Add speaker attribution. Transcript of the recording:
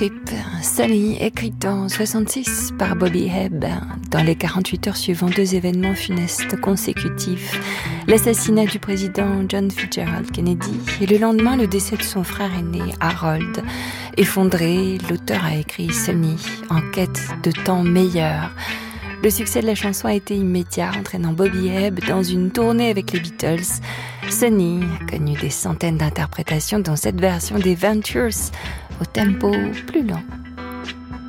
Speaker 1: Trip, Sunny, écrite en 66 par Bobby Hebb. Dans les 48 heures suivant 2 événements funestes consécutifs, l'assassinat du président John Fitzgerald Kennedy et le lendemain le décès de son frère aîné Harold. Effondré, l'auteur a écrit Sunny en quête de temps meilleur. Le succès de la chanson a été immédiat, entraînant Bobby Hebb dans une tournée avec les Beatles. Sunny a connu des centaines d'interprétations, dont cette version des Ventures, au tempo plus lent.